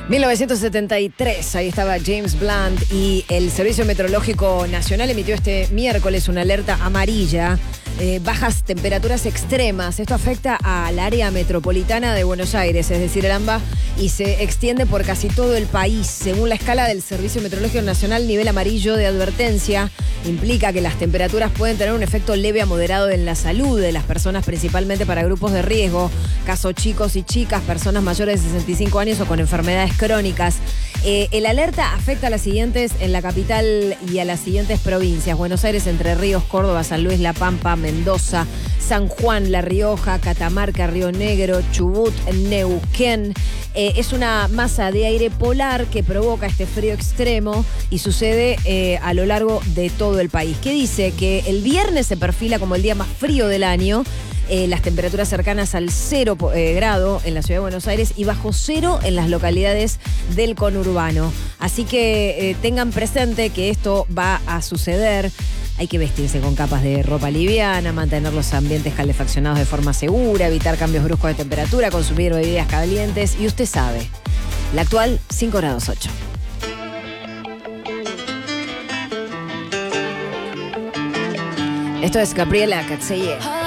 1973, ahí estaba James Blunt y el Servicio Meteorológico Nacional emitió este miércoles una alerta amarilla, bajas temperaturas extremas. Esto afecta al área metropolitana de Buenos Aires, es decir, el AMBA, y se extiende por casi todo el país. Según la escala del Servicio Meteorológico Nacional, nivel amarillo de advertencia implica que las temperaturas pueden tener un efecto leve a moderado en la salud de las personas, principalmente para grupos de riesgo, caso chicos y chicas, personas mayores de 65 años o con enfermedades crónicas. El alerta afecta a las siguientes en la capital y a las siguientes provincias: Buenos Aires, Entre Ríos, Córdoba, San Luis, La Pampa, Mendoza, San Juan, La Rioja, Catamarca, Río Negro, Chubut, Neuquén. Es una masa de aire polar que provoca este frío extremo y sucede a lo largo de todo el país. ¿Qué dice? Que el viernes se perfila como el día más frío del año. Las temperaturas cercanas al 0 grado en la ciudad de Buenos Aires y bajo 0 en las localidades del conurbano. Así que tengan presente que esto va a suceder. Hay que vestirse con capas de ropa liviana, mantener los ambientes calefaccionados de forma segura, evitar cambios bruscos de temperatura, consumir bebidas calientes. Y usted sabe, la actual 5 grados 8. Esto es Gabriela Catzeye.